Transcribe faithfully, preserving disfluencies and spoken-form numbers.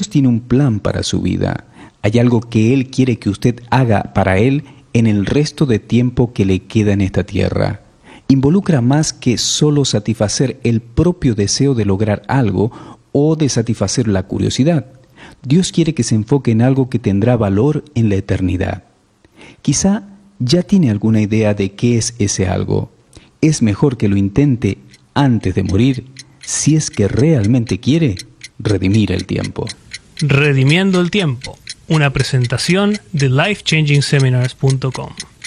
Dios tiene un plan para su vida. Hay algo que Él quiere que usted haga para Él en el resto de tiempo que le queda en esta tierra. Involucra más que solo satisfacer el propio deseo de lograr algo o de satisfacer la curiosidad. Dios quiere que se enfoque en algo que tendrá valor en la eternidad. Quizá ya tiene alguna idea de qué es ese algo. Es mejor que lo intente antes de morir, si es que realmente quiere redimir el tiempo. Redimiendo el tiempo, una presentación de life changing seminars punto com.